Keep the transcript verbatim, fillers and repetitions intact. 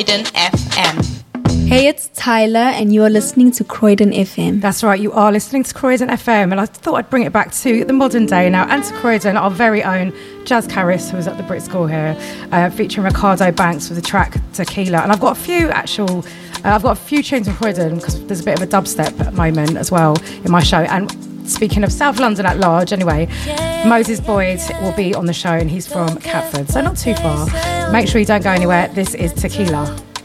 Croydon F M. Hey, it's Tyler, and you are listening to Croydon F M. That's right, you are listening to Croydon F M, and I thought I'd bring it back to the modern day now, and to Croydon, our very own Jazz Caris, who was at the Brit School here, uh, featuring Ricardo Banks with the track Tequila. And I've got a few actual, uh, I've got a few tunes from Croydon, because there's a bit of a dubstep moment as well in my show. And speaking of South London at large, anyway, Moses Boyd will be on the show, and he's from Catford, so not too far. Make sure you don't go anywhere. This is Tequila.